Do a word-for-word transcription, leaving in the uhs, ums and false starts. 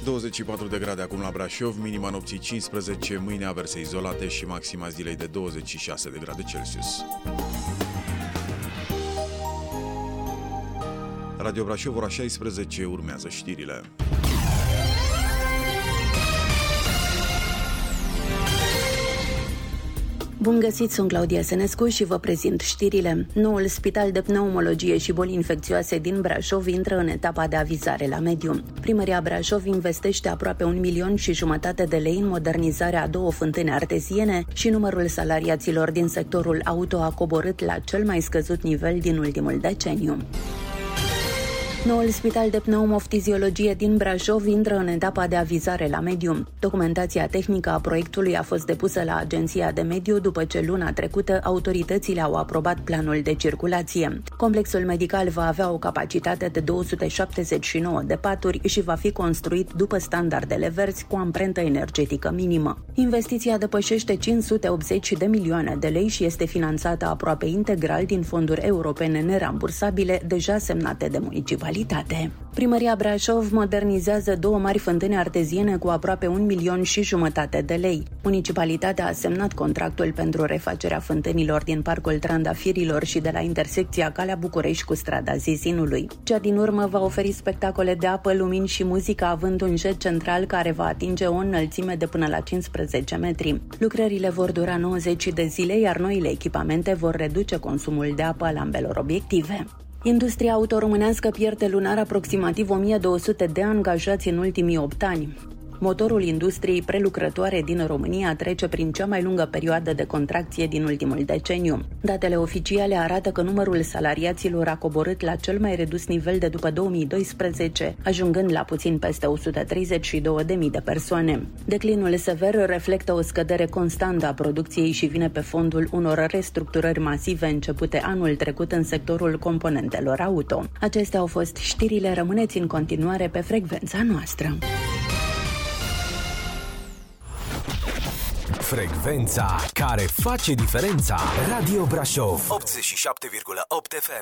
douăzeci și patru de grade acum la Brașov, minima nopții cincisprezece, mâine averse izolate și maxima zilei de douăzeci și șase de grade Celsius. Radio Brașov, ora șaisprezece, urmează știrile. Bun găsit, sunt Claudia Senescu și vă prezint știrile. Noul spital de pneumologie și boli infecțioase din Brașov intră în etapa de avizare la mediu. Primăria Brașov investește aproape un milion și jumătate de lei în modernizarea a două fântâni arteziene și numărul salariaților din sectorul auto a coborât la cel mai scăzut nivel din ultimul deceniu. Noul spital de pneumoftiziologie din Brașov intră în etapa de avizare la mediu. Documentația tehnică a proiectului a fost depusă la Agenția de Mediu după ce luna trecută autoritățile au aprobat planul de circulație. Complexul medical va avea o capacitate de două sute șaptezeci și nouă de paturi și va fi construit după standardele verzi cu amprentă energetică minimă. Investiția depășește cinci sute optzeci de milioane de lei și este finanțată aproape integral din fonduri europene nerambursabile deja semnate de municipalitate. Primăria Brașov modernizează două mari fântâni arteziene cu aproape un milion și jumătate de lei. Municipalitatea a semnat contractul pentru refacerea fântânilor din Parcul Trandafirilor și de la intersecția Calea București cu strada Zizinului. Cea din urmă va oferi spectacole de apă, lumini și muzică, având un jet central care va atinge o înălțime de până la cincisprezece metri. Lucrările vor dura nouăzeci de zile, iar noile echipamente vor reduce consumul de apă al ambelor obiective. Industria autoromânească pierde lunar aproximativ o mie două sute de angajați în ultimii opt ani. Motorul industriei prelucrătoare din România trece prin cea mai lungă perioadă de contracție din ultimul deceniu. Datele oficiale arată că numărul salariaților a coborât la cel mai redus nivel de după două mii doisprezece, ajungând la puțin peste o sută treizeci și două de mii de persoane. Declinul sever reflectă o scădere constantă a producției și vine pe fondul unor restructurări masive începute anul trecut în sectorul componentelor auto. Acestea au fost știrile, rămâneți în continuare pe frecvența noastră. Frecvența care face diferența. Radio Brașov optzeci și șapte virgulă opt F M.